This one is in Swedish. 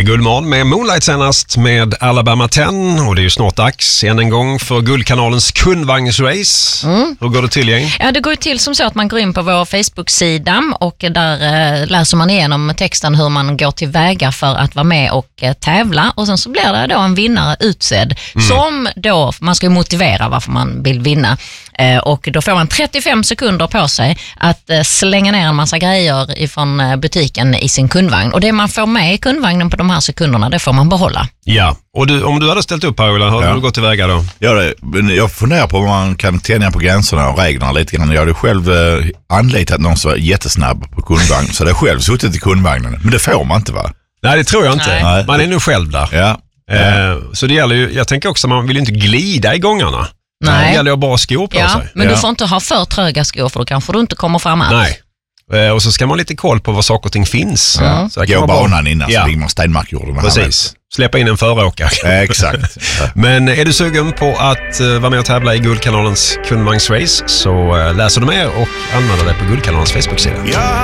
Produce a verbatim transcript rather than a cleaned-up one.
är Guldmorgon med Moonlight senast med Alabama tio och det är ju snart dags än en gång för Guldkanalens kundvagnsrace. Mm. Hur går det till, gäng? Ja, det går till som så att man går in på vår Facebook-sida och där eh, läser man igenom texten hur man går tillväga för att vara med och eh, tävla, och sen så blir det då en vinnare utsedd mm. som då, man ska ju motivera varför man vill vinna. Eh, och då får man trettiofem sekunder på sig att eh, slänga ner en massa grejer ifrån eh, butiken i sin kundvagn. Och det man får med i kundvagnen på de här sekunderna, det får man behålla. Ja, och du, om du hade ställt upp här, Ola, hur hade ja. du gått tillväga då? Ja, det, jag funderar på om man kan tänja på gränserna och reglerna lite grann. Jag hade själv eh, anlitat någon som var jättesnabb på kundvagn, så hade jag själv suttit i kundvagnen. Men det får man inte, va? Nej, det tror jag inte. Nej. Man är nu själv där. Ja. Eh, så det gäller ju, jag tänker också att man vill inte glida i gångarna. Nej. Det gäller ju att bara skor på ja, sig. Men ja. du får inte ha för tröga skor, för då kanske du inte kommer fram alls. Nej. Eh, och så ska man ha lite koll på vad saker och ting finns. Ja. Så gå banan innan ja. så ligger man Stenmark-jorden. Precis. Släppa in en föråkare. Eh, exakt. Men är du sugen på att uh, vara med och tävla i Guldkanalens kundvagnsrace, så uh, läser du mer och anmäler dig på Guldkanalens Facebook-sida. Ja.